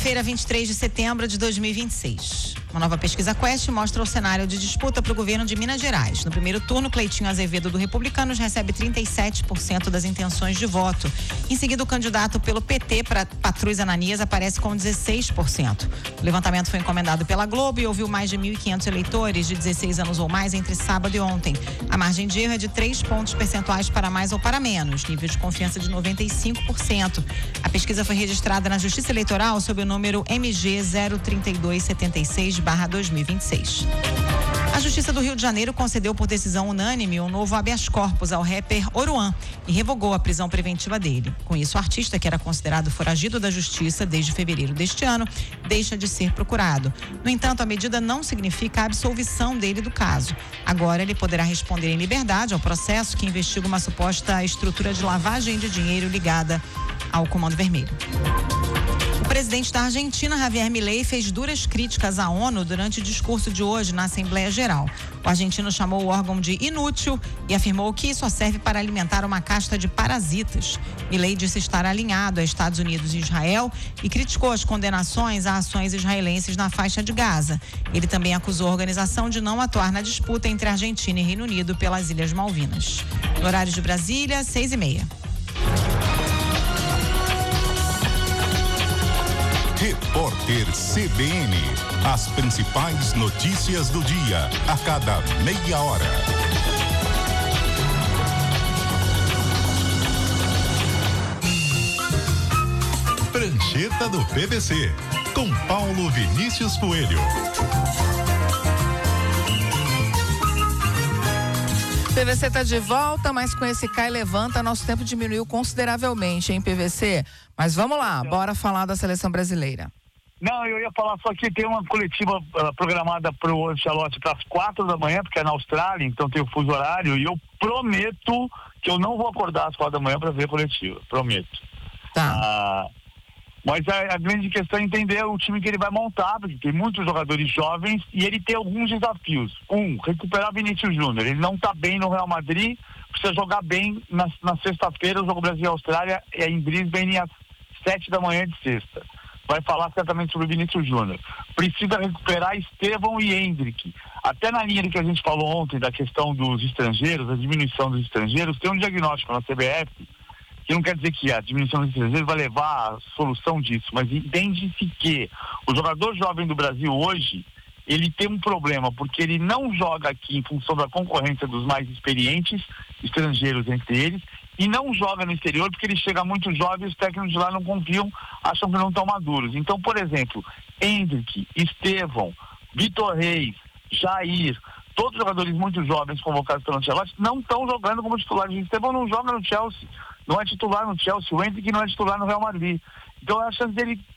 Quinta-feira, 23 de setembro de 2026. Uma nova pesquisa Quest mostra o cenário de disputa para o governo de Minas Gerais. No primeiro turno, Cleitinho Azevedo do Republicanos recebe 37% das intenções de voto. Em seguida, o candidato pelo PT, Patrus Ananias, aparece com 16%. O levantamento foi encomendado pela Globo e ouviu mais de 1.500 eleitores de 16 anos ou mais entre sábado e ontem. A margem de erro é de 3 pontos percentuais para mais ou para menos, nível de confiança de 95%. A pesquisa foi registrada na Justiça Eleitoral sob o número MG 03276/2026. A Justiça do Rio de Janeiro concedeu por decisão unânime um novo habeas corpus ao rapper Oruan e revogou a prisão preventiva dele. Com isso, o artista, que era considerado foragido da Justiça desde fevereiro deste ano, deixa de ser procurado. No entanto, a medida não significa a absolvição dele do caso. Agora, ele poderá responder em liberdade ao processo que investiga uma suposta estrutura de lavagem de dinheiro ligada ao Comando Vermelho. O presidente da Argentina, Javier Milei, fez duras críticas à ONU durante o discurso de hoje na Assembleia Geral. O argentino chamou o órgão de inútil e afirmou que só serve para alimentar uma casta de parasitas. Milei disse estar alinhado a Estados Unidos e Israel e criticou as condenações a ações israelenses na faixa de Gaza. Ele também acusou a organização de não atuar na disputa entre Argentina e Reino Unido pelas Ilhas Malvinas. No horário de Brasília, 6h30. Repórter CBN. As principais notícias do dia, a cada meia hora. Prancheta do PVC, com Paulo Vinícius Coelho. PVC está de volta, mas com esse cai e levanta, nosso tempo diminuiu consideravelmente, hein, PVC? Mas vamos lá, bora falar da seleção brasileira. Não, eu ia falar só que tem uma coletiva programada para o Ancelotti para as 4 da manhã, porque é na Austrália, então tem o fuso horário, e eu prometo que eu não vou acordar às 4 da manhã para ver a coletiva, prometo. Tá. Mas a grande questão é entender o time que ele vai montar, porque tem muitos jogadores jovens e ele tem alguns desafios. Recuperar Vinícius Júnior. Ele não está bem no Real Madrid, precisa jogar bem na sexta-feira. O jogo Brasil-Austrália é em Brisbane às 7 da manhã de sexta. Vai falar certamente sobre Vinícius Júnior. Precisa recuperar Estevão e Endrick. Até na linha do que a gente falou ontem, da questão dos estrangeiros, a diminuição dos estrangeiros, tem um diagnóstico na CBF, que não quer dizer que a diminuição dos estrangeiros vai levar à solução disso, mas entende-se que o jogador jovem do Brasil hoje, ele tem um problema, porque ele não joga aqui em função da concorrência dos mais experientes, estrangeiros entre eles, e não joga no exterior porque ele chega muito jovem e os técnicos de lá não confiam, acham que não estão maduros. Então, por exemplo, Endrick, Estevão, Vitor Reis, Jair, todos os jogadores muito jovens convocados pelo Ancelotti não estão jogando como titulares. Estevão não joga no Chelsea, não é titular no Chelsea, o Endrick não é titular no Real Madrid. Então a chance dele